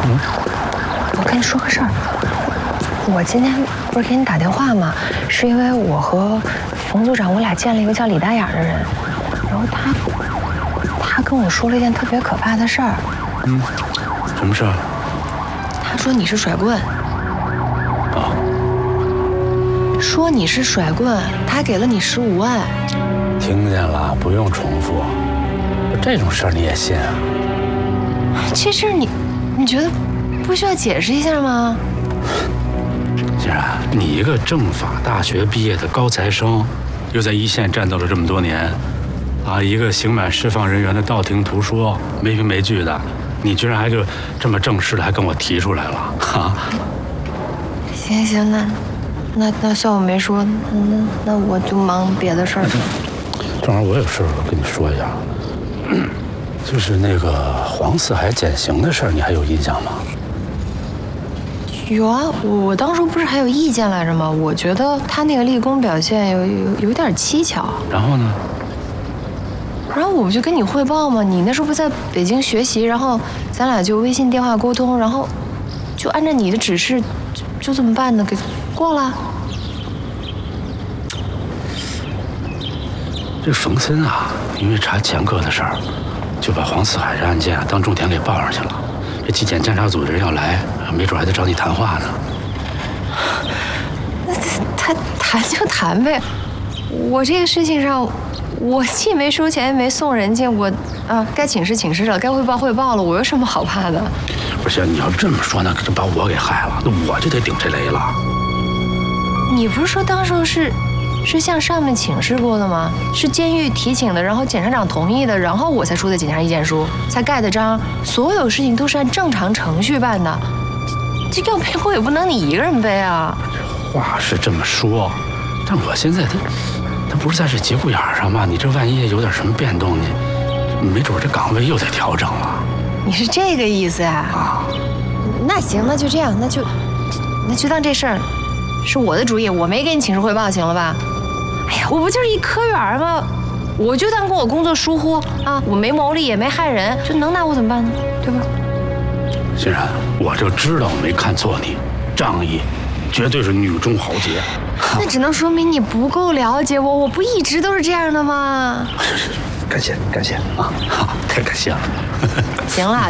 我跟你说个事儿，我今天不是给你打电话吗？是因为我和冯组长我俩见了一个叫李大雅的人，然后他跟我说了一件特别可怕的事儿。 什么事儿？ 他说你是甩棍。 啊？ 说你是甩棍，他给了你15万。 听见了，不用重复。这种事儿你也信啊？ 这事儿你觉得不需要解释一下吗？ 欣然，你一个政法大学毕业的高材生，又在一线战斗了这么多年，啊，一个刑满释放人员的道听途说、没凭没据的，你居然还就这么正式的还跟我提出来了，哈？ 行，那算我没说，那我就忙别的事儿去。 正好我有事跟你说一下，就是那个黄四海减刑的事儿，你还有印象吗？ 有啊，我当初不是还有意见来着吗？我觉得他那个立功表现有点蹊跷。 然后呢？ 然后我不就跟你汇报吗？你那时候不在北京学习，然后咱俩就微信电话沟通，然后就按照你的指示，就这么办的，给过了。 这冯森啊，因为查前科的事儿，就把黄四海这案件当重点给报上去了。这纪检监察组的人要来，没准还得找你谈话呢。 那他谈就谈呗，我这个事情上，我既没收钱，也没送人家，我该请示请示了，该汇报汇报了，我有什么好怕的？ 不是，你要这么说，那可真把我给害了，那我就得顶这雷了。 你不是说当时是向上面请示过的吗？是监狱提请的，然后检察长同意的，然后我才出的检察意见书，才盖的章，所有事情都是按正常程序办的。这要背锅也不能你一个人背啊。 这话是这么说，但我现在他不是在这节骨眼上吗？你这万一有点什么变动，你没准这岗位又得调整了。 你是这个意思呀？ 啊， 那行，那就这样，那就当这事儿是我的主意，我没给你请示汇报，行了吧？哎呀，我不就是一科员吗？我就当跟我工作疏忽啊，我没谋利也没害人，这能拿我怎么办呢？对吧？ 欣然，我就知道我没看错你，仗义，绝对是女中豪杰。 那只能说明你不够了解我，我不一直都是这样的吗？ 感谢啊，太感谢了。 行了。